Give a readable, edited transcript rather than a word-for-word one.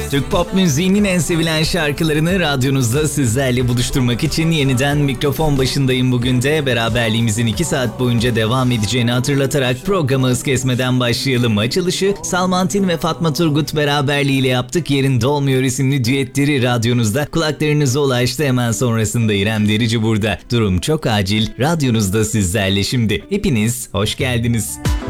Türk pop müziğinin en sevilen şarkılarını radyonuzda sizlerle buluşturmak için yeniden mikrofon başındayım bugün de. Beraberliğimizin 2 saat boyunca devam edeceğini hatırlatarak programa hız kesmeden başlayalım. Açılışı Salman Tin ve Fatma Turgut beraberliğiyle yaptık. Yerinde olmuyor isimli düetleri radyonuzda kulaklarınıza ulaştı. Hemen sonrasında İrem Derici burada. Durum çok acil. Radyonuzda sizlerle şimdi. Hepiniz hoş geldiniz.